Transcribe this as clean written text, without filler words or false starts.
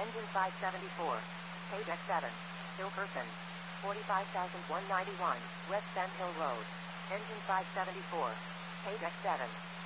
Engine 574. Page X7. Hillcurtain. 45,191, West Sand Hill Road. Engine 574. Page X7.